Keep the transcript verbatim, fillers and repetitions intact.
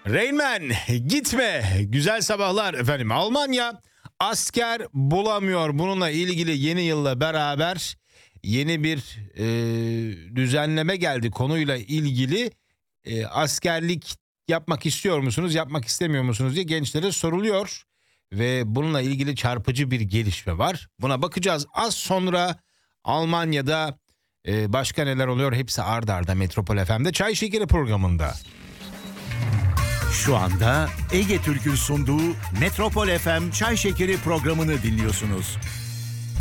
Rain Man gitme. Güzel sabahlar efendim. Almanya asker bulamıyor. Bununla ilgili yeni yılla beraber yeni bir e, düzenleme geldi konuyla ilgili. E, askerlik yapmak istiyor musunuz, yapmak istemiyor musunuz diye gençlere soruluyor. Ve bununla ilgili çarpıcı bir gelişme var. Buna bakacağız. Az sonra Almanya'da e, başka neler oluyor? Hepsi ard arda Metropol F M'de Çay Şekeri programında. Şu anda Ege Türk'ün sunduğu Metropol F M Çay Şekeri programını dinliyorsunuz.